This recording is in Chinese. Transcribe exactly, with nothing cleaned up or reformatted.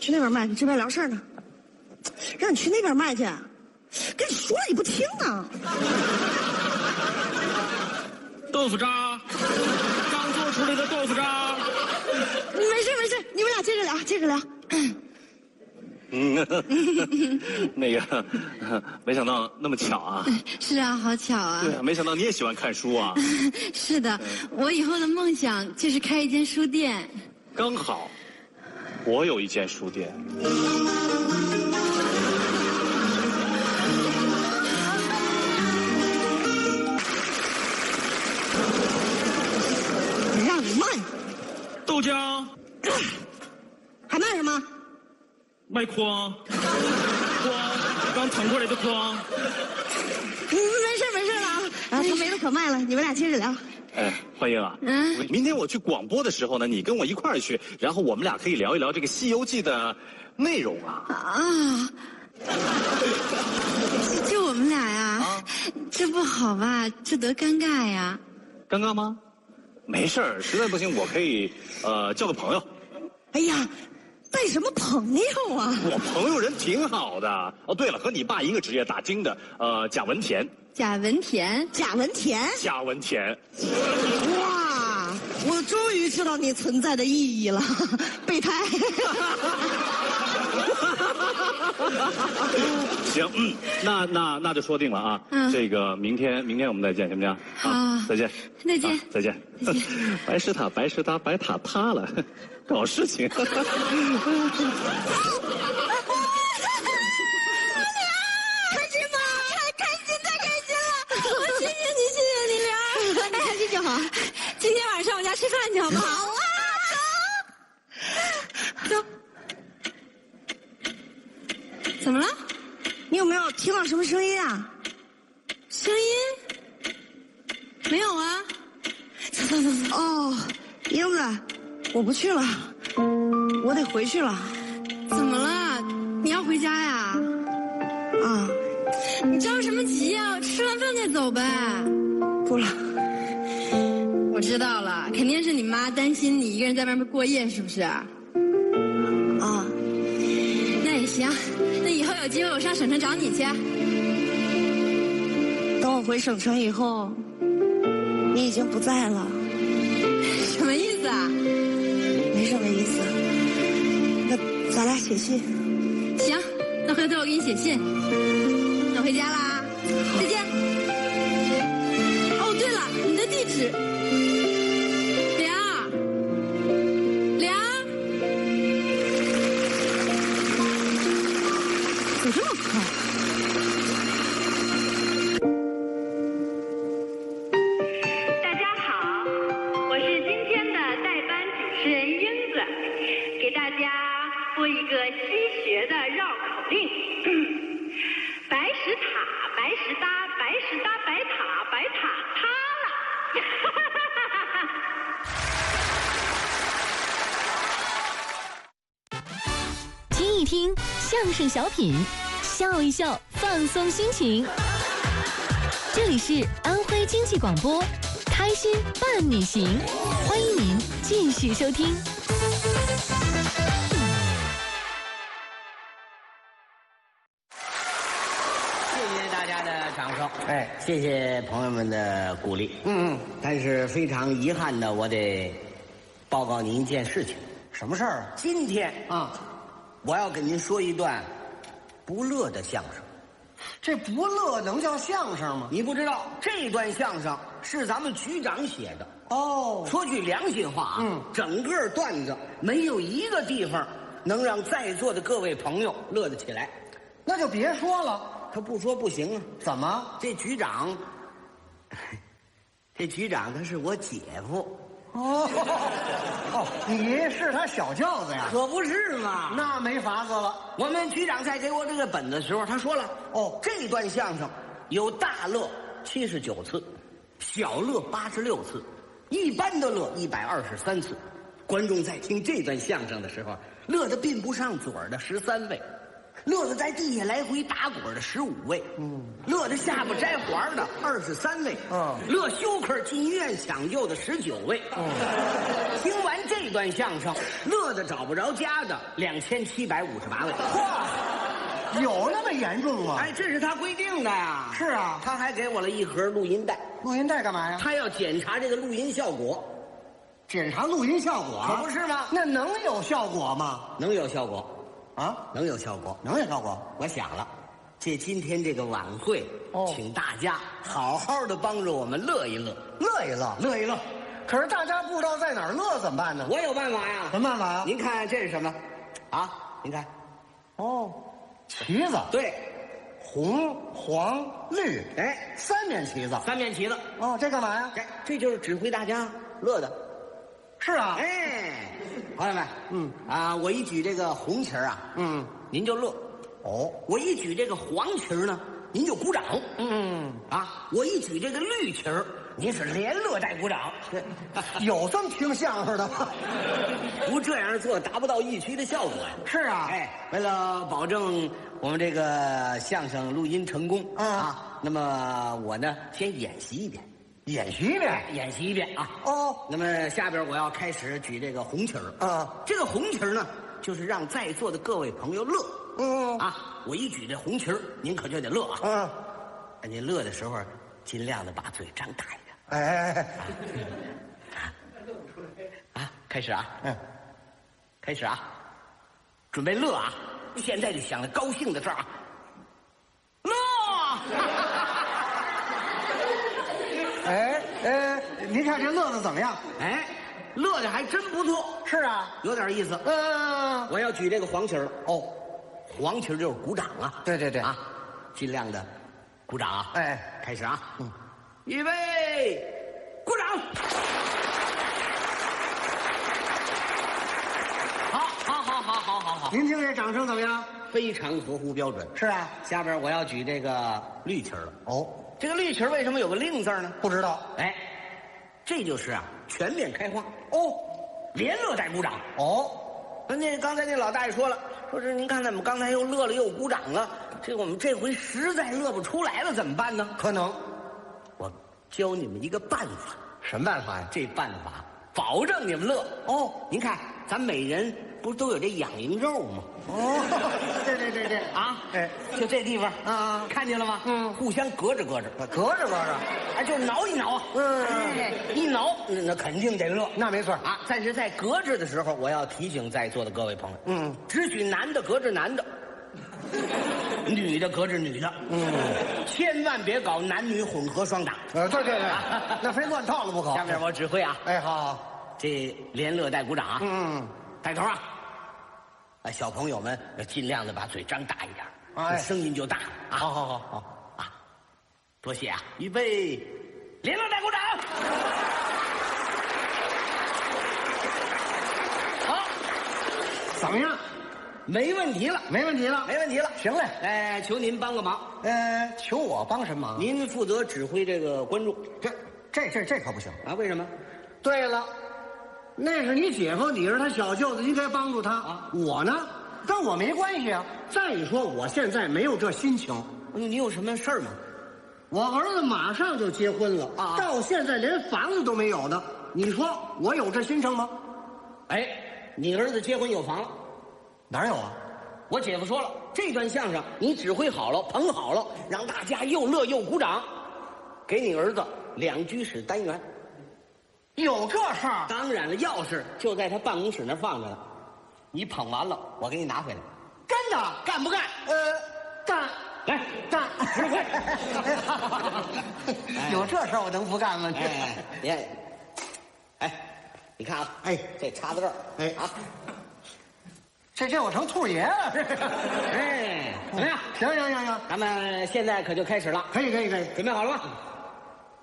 去那边卖，你这边聊事儿呢。让你去那边卖去，跟你说了你不听呢。 豆腐渣，刚做出来的豆腐渣。 没事没事，你们俩接着聊，接着聊。 嗯，那个，没想到那么巧啊！ 是啊，好巧啊！ 对啊，没想到你也喜欢看书啊！ 是的，我以后的梦想就是开一间书店。 刚好，我有一间书店。 让你卖豆浆， 还卖什么？ 卖筐，筐，刚腾过来的筐。 没事没事了啊，啊，他没得可卖了，你们俩接着聊。 哎，欢迎啊！嗯，明天我去广播的时候呢，你跟我一块儿去，然后我们俩可以聊一聊这个《西游记》的内容啊。 啊，就我们俩呀、啊，这不好吧？这多尴尬呀！ 尴尬吗？没事儿，实在不行我可以呃叫个朋友。 哎呀，带什么朋友啊？ 我朋友人挺好的。哦，对了，和你爸一个职业，打更的，呃，贾文田。 贾文田， 贾文田， 贾文田。 哇，我终于知道你存在的意义了，备胎。 行，嗯，那那那就说定了啊。嗯，这个明天明天我们再见，行不行？ 好， 啊、再见， 再见， 啊、再见。再见。白石塔，白石塔，白塔塌了，搞事情。开心吗？太开心，太开心了！我谢谢你，谢谢你，玲儿，你开心就好。今天晚上我家吃饭去，好不好？好啊，走，走。怎么了？你有没有听到什么声音啊？ 声音？没有啊。 走走走走。哦，英子，我不去了，我得回去了。 怎么了？你要回家呀？ 啊。 你着什么急呀？吃完饭再走呗。 不了。 我知道了，肯定是你妈担心你一个人在外面过夜，是不是？啊。那也行。那以后有机会我上省城找你去。 等我回省城以后，你已经不在了。 什么意思啊？ 没什么意思。那咱俩写信。 行，那回头我给你写信。那我回家啦，再见。哦，对了，你的地址。 走这么快？ 大家好，我是今天的代班主持人英子，给大家播一个西学的绕口令：白石塔，白石搭，白石搭白塔，白塔塌了。听一听相声小品，笑一笑，放松心情。这里是安徽经济广播，开心伴你行，欢迎您继续收听。 谢谢大家的掌声，哎，谢谢朋友们的鼓励。嗯嗯，但是非常遗憾的，我得报告您一件事情。 什么事儿？ 今天啊。我要跟您说一段不乐的相声。 这不乐能叫相声吗？ 你不知道，这段相声是咱们局长写的。 哦， 说句良心话啊，嗯，整个段子没有一个地方能让在座的各位朋友乐得起来。 那就别说了。 他不说不行啊。 怎么？ 这局长，这局长他是我姐夫。 哦哦，你是他小舅子呀？ 可不是嘛， 那没法子了。 我们局长在给我这个本的时候，他说了，哦，这段相声有大乐七十九次，小乐八十六次，一般的乐一百二十三次。观众在听这段相声的时候，乐得并不上嘴儿的十三位， 乐子在地下来回打滚的十五位，嗯，乐子下巴摘环的二十三位， 嗯， 乐休克进医院抢救的十九位，嗯，听完这段相声，乐子找不着家的两千七百五十八位， 哇，有那么严重吗？ 哎，这是他规定的呀。 是啊， 他还给我了一盒录音带， 录音带干嘛呀？ 他要检查这个录音效果， 检查录音效果， 可不是吗？ 那能有效果吗？ 能有效果。 啊， 能有效果， 能有效果。 我想了，借今天这个晚会， 哦， 请大家好好的帮着我们乐一乐， 乐一乐， 乐一乐。 可是大家不知道在哪儿乐怎么办呢？ 我有办法呀。 什么办法呀？ 您看这是什么？啊，您看， 哦，旗子。 对， 红、黄、绿， 哎， 三面旗子。 三面旗子。 哦，这干嘛呀？ 这这就是指挥大家乐的。 是啊。 哎，朋友们，嗯啊，我一举这个红旗儿啊， 嗯， 您就乐。 哦， 我一举这个黄旗儿呢，您就鼓掌。 嗯啊，我一举这个绿旗儿，您是连乐带鼓掌。 有这么听相声的吗？ 不这样做达不到一区的效果呀。 是啊。 哎，为了保证我们这个相声录音成功， 嗯、 啊，那么我呢先演习一遍。 演习一遍， 演习一遍啊！ 哦， 那么下边我要开始举这个红旗儿啊。 这个红旗儿呢，就是让在座的各位朋友乐。 嗯啊，我一举这红旗儿，您可就得乐啊。 嗯， 您乐的时候，尽量的把嘴张大一点。 哎哎哎， 啊，开始啊！ 嗯， 开始啊！准备乐啊！现在就想着高兴的事儿啊！乐！ 哎哎，您看这乐的怎么样？ 哎，乐的还真不错。 是啊， 有点意思。 嗯， 我要举这个黄旗儿了。 哦， 黄旗儿就是鼓掌啊。 对对对啊，尽量的鼓掌啊。 哎， 开始啊。嗯，预备，鼓掌。好，好，好，好，好，好，好。 您听这掌声怎么样？ 非常合乎标准。 是啊。 下边我要举这个绿旗儿了。 哦。 这个绿旗为什么有个令字呢？ 不知道。 哎，这就是啊，全面开花哦，连乐带鼓掌哦。 那刚才那老大爷说了，说是您看咱们刚才又乐了又鼓掌了，这我们这回实在乐不出来了，怎么办呢？ 可能， 我教你们一个办法。 什么办法呀？ 这办法保证你们乐哦。您看，咱每人不都有这痒痒肉吗？ 哦，对对对对啊， 哎， 就这地方啊， 看见了吗？ 嗯， 互相隔着隔着， 隔着隔着， 哎，就挠一挠啊， 嗯， 哎，一挠那那肯定得乐， 那没错啊。但是在隔着的时候，我要提醒在座的各位朋友， 嗯， 只许男的隔着男的，女的隔着女的， 嗯， 千万别搞男女混合双打。 呃，对对对，那非乱套了不可。 下面我指挥啊， 哎，好好， 这连乐带鼓掌啊， 嗯， 带头啊。哎，小朋友们要尽量的把嘴张大一点， 哎， 声音就大了啊！ 好好好好啊，多谢啊！预备，连乐带鼓掌。好， 怎么样？ 没问题了， 没问题了， 没问题了。 行嘞， 哎，求您帮个忙。 呃，求我帮什么忙？ 您负责指挥这个观众。 这这这这可不行啊！为什么？ 对了。那是你姐夫，你是他小舅子，应该帮助他啊。我呢，跟我没关系啊。再说我现在没有这心情。 你有什么事儿吗？ 我儿子马上就结婚了啊，到现在连房子都没有呢。你说我有这心情吗？ 哎，你儿子结婚有房了？ 哪有啊？ 我姐夫说了，这段相声你指挥好了，捧好了，让大家又乐又鼓掌，给你儿子两居室单元。 有这事儿？ 当然了，钥匙就在他办公室那放着呢。你捧完了，我给你拿回来。 真的？ 干不干？ 呃，干。 来， 干。 指挥。 有这事儿我能不干吗？ 哎，你看，哎，你看啊， 哎， 这插在这儿， 哎啊， 这这我成兔爷了。 哎，怎么样？ 行行行行， 咱们现在可就开始了。 可以可以可以， 准备好了吗？